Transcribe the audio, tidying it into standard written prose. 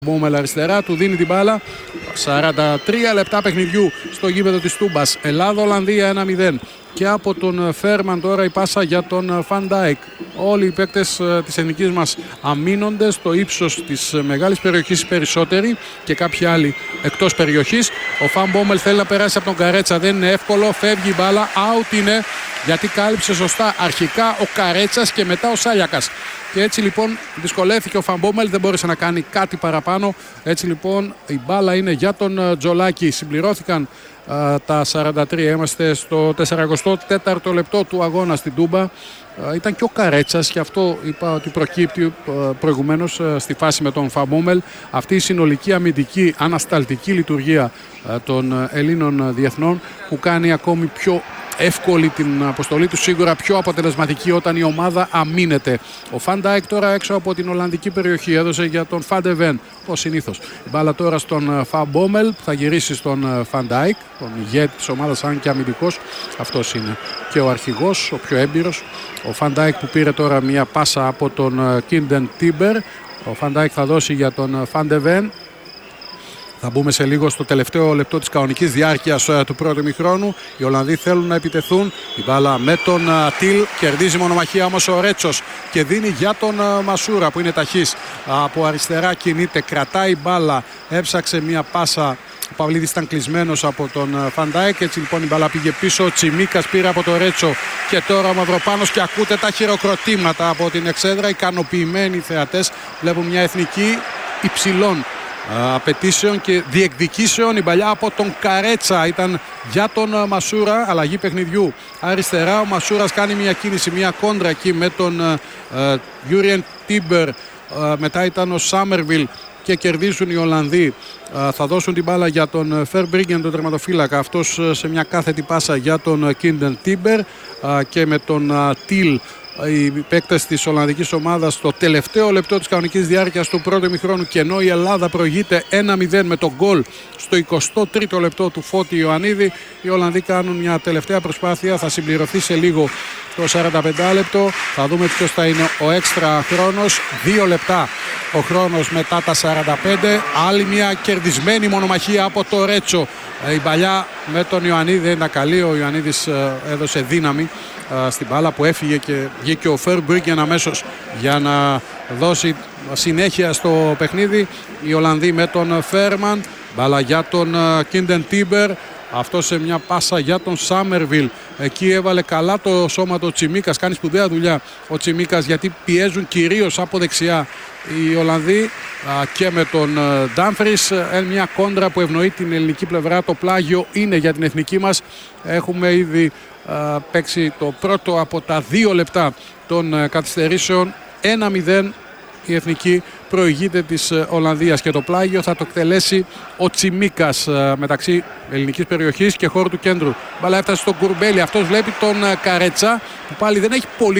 Μπόμελ αριστερά, του δίνει την μπάλα. 43 λεπτά παιχνιδιού στο γήπεδο της Τούμπας. Ελλάδα-Ολλανδία 1-0. Και από τον Φέρμαν τώρα η πάσα για τον Φαν Ντάικ. Όλοι οι παίκτες της εθνικής μας αμήνονται στο ύψος της μεγάλης περιοχής περισσότεροι και κάποιοι άλλοι εκτός περιοχής. Ο Φαν Μπόμελ θέλει να περάσει από τον Καρέτσα, δεν είναι εύκολο. Φεύγει η μπάλα, out είναι, γιατί κάλυψε σωστά αρχικά ο Καρέτσας και μετά ο Σάλιακας. Και έτσι λοιπόν δυσκολεύτηκε ο Φαν Μπόμελ, δεν μπόρεσε να κάνει κάτι παραπάνω. Έτσι λοιπόν η μπάλα είναι για τον Τζολάκη. Συμπληρώθηκαν τα 43, είμαστε στο 44ο λεπτό του αγώνα στην Τούμπα. Ήταν και ο Καρέτσας, και αυτό είπα ότι προκύπτει προηγουμένως στη φάση με τον Φαν Μπόμελ. Αυτή η συνολική αμυντική ανασταλτική λειτουργία των Ελλήνων διεθνών που κάνει ακόμη πιο εύκολη την αποστολή του, σίγουρα πιο αποτελεσματική όταν η ομάδα αμήνεται. Ο Φαν Ντάικ τώρα έξω από την Ολλανδική περιοχή έδωσε για τον Φαν ντε Βεν, ως συνήθως. Η μπάλα τώρα στον Φαν Μπόμελ που θα γυρίσει στον Φαν Ντάικ, τον ηγέτη της ομάδας, αν και αμυντικός. Αυτός είναι και ο αρχηγός, ο πιο έμπειρος. Ο Φαν Ντάικ που πήρε τώρα μια πάσα από τον Κίντεν Τίμπερ. Ο Φαν Ντάικ θα δώσει για τον Φαν ντε Βεν. Θα μπούμε σε λίγο στο τελευταίο λεπτό της κανονικής διάρκειας του πρώτου ημιχρόνου. Οι Ολλανδοί θέλουν να επιτεθούν. Η μπάλα με τον Τιλ. Κερδίζει μονομαχία όμως ο Ρέτσος και δίνει για τον Μασούρα που είναι ταχύς. Από αριστερά κινείται, κρατάει μπάλα. Έψαξε μια πάσα. Ο Παυλίδης ήταν κλεισμένος από τον Φαν Ντάικ. Έτσι λοιπόν η μπάλα πήγε πίσω. Ο Τσιμίκας πήρε από το Ρέτσο. Και τώρα ο Μαυροπάνος, και ακούτε τα χειροκροτήματα από την εξέδρα. Ικανοποιημένοι θεατές βλέπουν μια εθνική υψηλών απαιτήσεων και διεκδικήσεων. Η παλιά από τον Καρέτσα ήταν για τον Μασούρα. Αλλαγή παιχνιδιού αριστερά. Ο Μασούρας κάνει μια κίνηση, μια κόντρα εκεί με τον Γιούριεν Τίμπερ. Μετά ήταν ο Σάμερβιλ και κερδίζουν οι Ολλανδοί. Θα δώσουν την μπάλα για τον Φερμπρίγκεν, τον τερματοφύλακα. Αυτός σε μια κάθετη πάσα για τον Κίντεν Τίμπερ και με τον Τιλ. Οι παίκτες της Ολλανδικής ομάδας στο τελευταίο λεπτό της κανονικής διάρκειας του πρώτου ημιχρόνου, και ενώ η Ελλάδα προηγείται 1-0 με τον γκολ στο 23ο λεπτό του Φώτη Ιωαννίδη, οι Ολλανδοί κάνουν μια τελευταία προσπάθεια. Θα συμπληρωθεί σε λίγο το 45 λεπτό. Θα δούμε ποιος θα είναι ο έξτρα χρόνος. 2 λεπτά ο χρόνος μετά τα 45. Άλλη μια κερδισμένη μονομαχία από το Ρέτσο. Η παλιά με τον Ιωαννίδη δεν ήταν καλή. Ο Ιωαννίδης έδωσε δύναμη στην μπάλα που έφυγε και βγήκε ο Φερμπρίγκεν αμέσως για να δώσει συνέχεια στο παιχνίδι. Οι Ολλανδοί με τον Φέρμαν. Μπάλα για τον Κίντεν Τίμπερ. Αυτό σε μια πάσα για τον Σάμερβιλ. Εκεί έβαλε καλά το σώμα του Τσιμίκας. Κάνει σπουδαία δουλειά ο Τσιμίκας, γιατί πιέζουν κυρίως από δεξιά οι Ολλανδοί και με τον Ντάμφρις. Μια κόντρα που ευνοεί την ελληνική πλευρά. Το πλάγιο είναι για την εθνική μας. Έχουμε ήδη παίξει το πρώτο από τα 2 λεπτά των καθυστερήσεων. 1-0 η εθνική προηγείται της Ολλανδίας και το πλάγιο θα το εκτελέσει ο Τσιμίκας μεταξύ ελληνικής περιοχής και χώρου του κέντρου. Μπαλά έφτασε στον Κουρμπέλη, αυτός βλέπει τον Καρέτσα που πάλι δεν έχει πολύ